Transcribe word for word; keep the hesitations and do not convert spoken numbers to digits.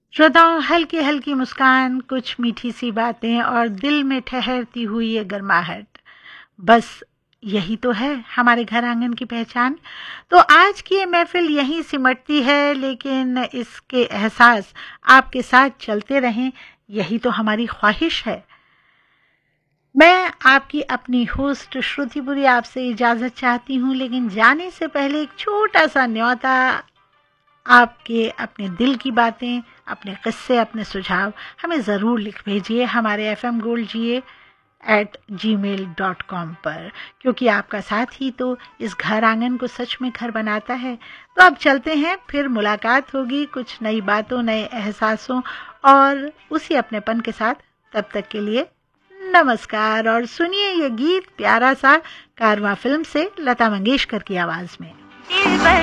श्रोताओं, हल्की हल्की मुस्कान, कुछ मीठी सी बातें और दिल में ठहरती हुई ये गर्माहट, बस यही तो है हमारे घर आंगन की पहचान। तो आज की ये महफिल यहीं सिमटती है, लेकिन इसके एहसास आपके साथ चलते रहें, यही तो हमारी ख्वाहिश है। मैं आपकी अपनी होस्ट श्रुतिपुरी आपसे इजाजत चाहती हूँ, लेकिन जाने से पहले एक छोटा सा न्योता। आपके अपने दिल की बातें, अपने किस्से, अपने सुझाव हमें ज़रूर लिख भेजिए हमारे एफ एम गोल्ड जी ए एट जी मेल डॉट कॉम पर, क्योंकि आपका साथ ही तो इस घर आंगन को सच में घर बनाता है। तो अब चलते हैं, फिर मुलाकात होगी कुछ नई बातों, नए एहसासों और उसी अपनेपन के साथ। तब तक के लिए नमस्कार और सुनिए ये गीत प्यारा सा कारवां फिल्म से, लता मंगेशकर की आवाज में।